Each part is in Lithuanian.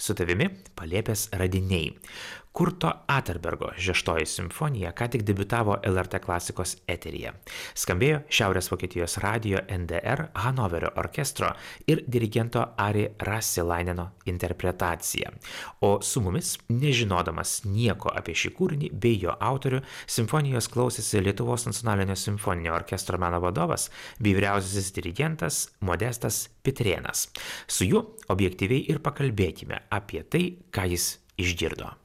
Su tavimi Palėpės radiniai. Kurto Aterbergo 6 simfonija ką tik debiutavo LRT klasikos eteryje. Skambėjo Šiaurės Vokietijos radijo NDR Hanoverio orkestro ir dirigento Ari Rassilaineno interpretacija. O su mumis, nežinodamas nieko apie šį kūrinį bei jo autorių, simfonijos klausėsi Lietuvos nacionalinio simfoninio orkestro meno vadovas bei vyriausiasis dirigentas Modestas Pitrėnas. Su juo objektyviai ir pakalbėkime apie tai, ką jis išgirdo.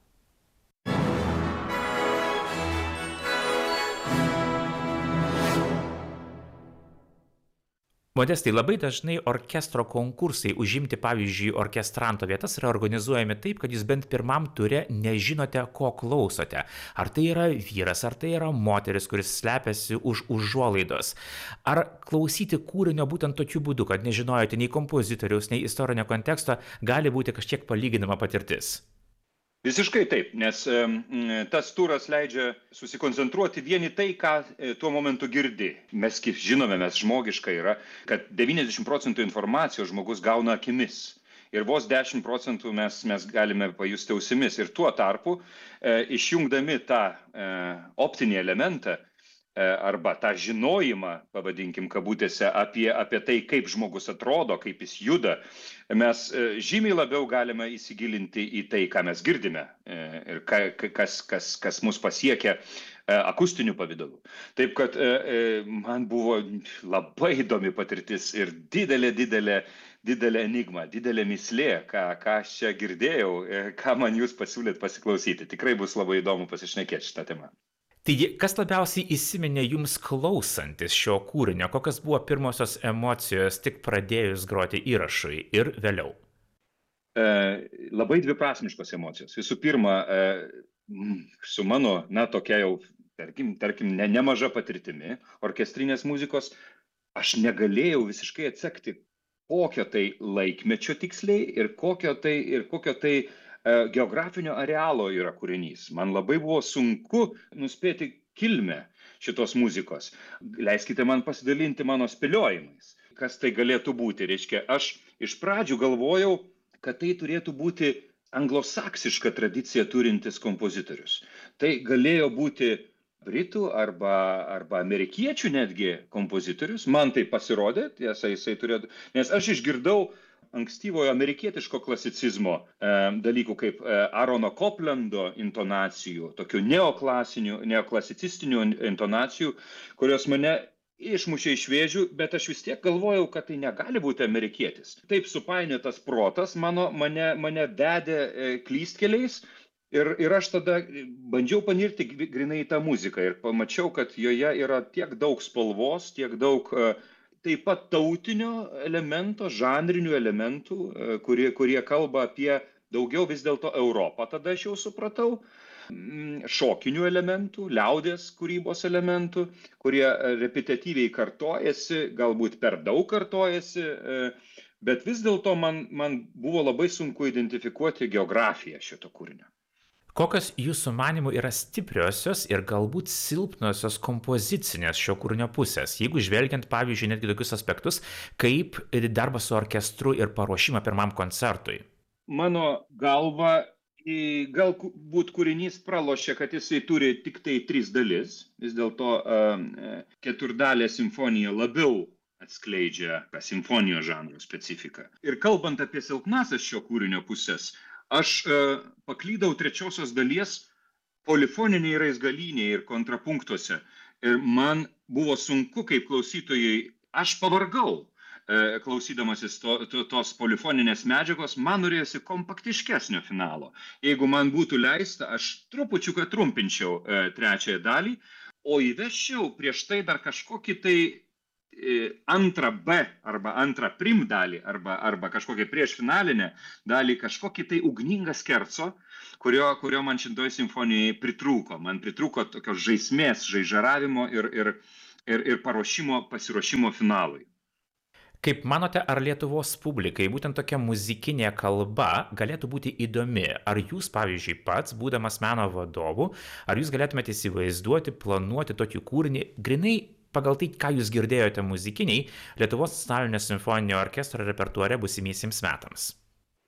Modestai, labai dažnai orkestro konkursai užimti, pavyzdžiui, orkestranto vietas yra organizuojami taip, kad jūs bent pirmam ture nežinote, ko klausote. Ar tai yra vyras, ar tai yra moteris, kuris slepiasi už užuolaidos. Ar klausyti kūrinio būtent tokiu būdu, kad nežinojote nei kompozitoriaus, nei istorinio konteksto, gali būti kažkiek palyginama patirtis? Visiškai taip, nes tas turas leidžia susikoncentruoti vien į tai, ką tuo momentu girdi. Mes žinome, mes žmogiškai yra, kad 90% informacijos žmogus gauna akimis. Ir vos 10% mes galime pajusti ausimis. Ir tuo tarpu, išjungdami tą optinį elementą, arba tą žinojimą, pavadinkim kabutėse, apie tai, kaip žmogus atrodo, kaip jis juda, mes žymiai labiau galime įsigilinti į tai, ką mes girdime ir kas mus pasiekia akustiniu pavidalu. Taip kad man buvo labai įdomi patirtis ir didelė enigma, didelė mįslė, ką aš čia girdėjau, ką man jūs pasiūlėt pasiklausyti. Tikrai bus labai įdomu pasišnekėti šitą temą. Taigi, kas labiausiai įsiminė jums klausantis šio kūrinio? Kokios buvo pirmosios emocijos tik pradėjus groti įrašui ir vėliau? Labai dviprasmiškos emocijos. Visų pirma, su mano, tokia jau, tarkim, nemaža patirtimi orkestrinės muzikos, aš negalėjau visiškai atsekti, kokio tai laikmečio tiksliai ir kokio tai geografinio arealo yra kūrinys. Man labai buvo sunku nuspėti kilmę šitos muzikos. Leiskite man pasidalinti mano spėliojimais. Kas tai galėtų būti? Reiškia, aš iš pradžių galvojau, kad tai turėtų būti anglosaksišką tradiciją turintis kompozitorius. Tai galėjo būti britų arba amerikiečių netgi kompozitorius. Man tai pasirodė, tiesa, jisai turėjo, nes aš išgirdau ankstyvojo amerikietiško klasicizmo dalykų kaip Aarono Coplando intonacijų, tokių neoklasicistinių intonacijų, kurios mane išmušė iš vėžių, bet aš vis tiek galvojau, kad tai negali būti amerikietis. Taip supainiotas protas mane vedė klystkeliais ir aš tada bandžiau panirti grinai į tą muziką ir pamačiau, kad joje yra tiek daug spalvos, tiek daug taip pat tautinio elemento, žanrinių elementų, kurie kalba apie daugiau vis dėlto Europą, tada aš jau supratau, šokinių elementų, liaudies kūrybos elementų, kurie repetityviai kartojasi, galbūt per daug kartojasi, bet vis dėlto man buvo labai sunku identifikuoti geografiją šito kūrinio. Kokios jūsų manimų yra stipriosios ir galbūt silpnosios kompozicinės šio kūrinio pusės, jeigu žvelgiant, pavyzdžiui, netgi tokius aspektus, kaip darbą su orkestru ir paruošimą pirmam koncertui? Mano galva, galbūt kūrinys pralošia, kad jisai turi tik tai 3 dalis, vis dėlto keturdalė simfonija labiau atskleidžia simfonijos žanro specifiką. Ir kalbant apie silpnasias šio kūrinio pusės, aš paklydau 3 dalies polifoniniai raizgalynėje ir kontrapunktuose. Ir man buvo sunku kaip klausytojai, aš pavargau klausydamasis tos polifoninės medžiagos, man norėjosi kompaktiškesnio finalo. Jeigu man būtų leista, aš trupučiuką trumpinčiau 3 dalį, o įvesčiau prieš tai dar kažkokį tai antrą B arba antrą prim dalį arba kažkokią priešfinalinę dalį, kažkokį tai ugningą skerco, kurio man šitoj simfonijai pritrūko. Man pritrūko tokios žaismės, žaižaravimo ir pasiruošimo finalui. Kaip manote, ar Lietuvos publikai būtent tokia muzikinė kalba galėtų būti įdomi? Ar jūs, pavyzdžiui, pats, būdamas meno vadovu, ar jūs galėtumėte įsivaizduoti, planuoti tokį kūrinį grinai pagal tai, ką jūs girdėjote muzikiniai Lietuvos nacionalinio simfoninio orkestro repertuare busimiesiems metams?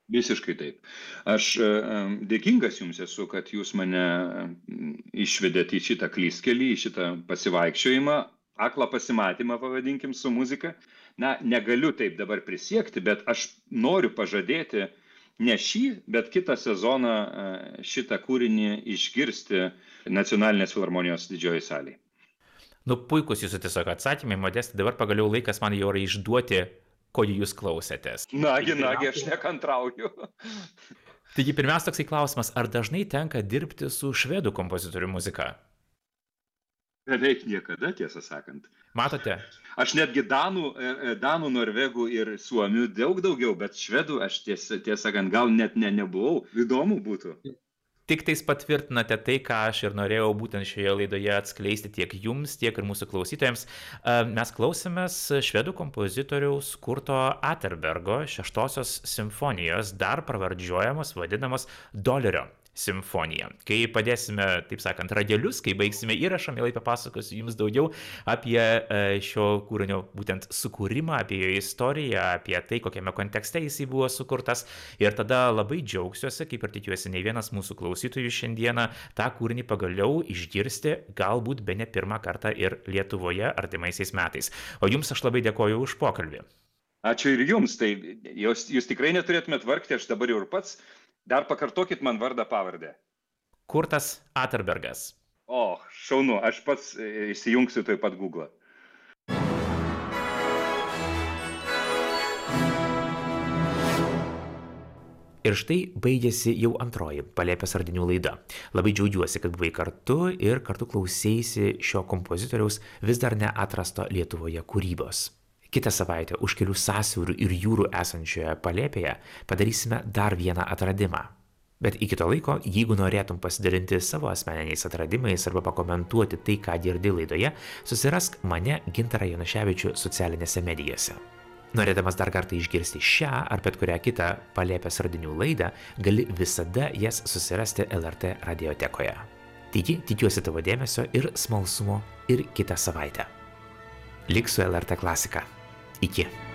Visiškai taip. Aš dėkingas jums esu, kad jūs mane išvedėte į šitą klystkelį, į šitą pasivaikščiojimą, aklą pasimatymą, pavadinkim, su muzika. Na, negaliu taip dabar prisiekti, bet aš noriu pažadėti ne šį, bet kitą sezoną šitą kūrinį išgirsti Nacionalinės filharmonijos didžioji salėje. Nu, puikus jūsų tiesiog atsakymai, Modestai, dabar pagaliau laikas man jau yra išduoti, ko jūs klausėtės. Nagi, aš nekantrauju. Taigi, pirmiausia toksai klausimas, ar dažnai tenka dirbti su švedų kompozitorių muzika? Beveik niekada, tiesą sakant. Matote? Aš netgi danų, norvegų ir suomių daug daugiau, bet švedų aš tiesą sakant gal net nebuvau. Įdomu būtų. Tik tais patvirtinate tai, ką aš ir norėjau būtent šioje laidoje atskleisti tiek jums, tiek ir mūsų klausytojams. Mes klausėmės švedų kompozitoriaus Kurto Aterbergo 6-osios simfonijos, dar pravardžiuojamos, vadinamos Dolerio simfonija. Kai padėsime, taip sakant, ragelius, kai baigsime įrašą, mielai papasakosiu jums daugiau apie šio kūrinio būtent sukūrimą, apie jo istoriją, apie tai, kokiame kontekste jisai buvo sukurtas. Ir tada labai džiaugsiuosi, kaip ir tikiuosi ne vienas mūsų klausytojų šiandieną, tą kūrinį pagaliau išgirsti, galbūt bene pirmą kartą ir Lietuvoje artimaisiais metais. O jums aš labai dėkoju už pokalbį. Ačiū ir jums. Tai jūs tikrai neturėtumėt vargti, aš dabar jau ir pats. Dar pakartokit man vardą pavardę. Kurtas Aterbergas. O, šaunu, aš pats įsijungsiu taip pat Google. Ir štai baigėsi jau antroji Palėpės Ardinių laida. Labai džiaugiuosi, kad buvai kartu ir kartu klausėsi šio kompozitoriaus vis dar neatrasto Lietuvoje kūrybos. Kitą savaitę už kelių sąsiaurių ir jūrų esančioje Palėpėje padarysime dar vieną atradimą. Bet iki to laiko, jeigu norėtum pasidalinti savo asmeniniais atradimais arba pakomentuoti tai, ką girdi laidoje, susirask mane Gintarą Januševičių socialinėse medijose. Norėdamas dar kartą išgirsti šią ar bet kurią kitą Palėpės Ardinių laidą, gali visada jas susirasti LRT radiotekoje. Taigi, tikiuosi tavo dėmesio ir smalsumo ir kitą savaitę. Lik su LRT klasika. Iki.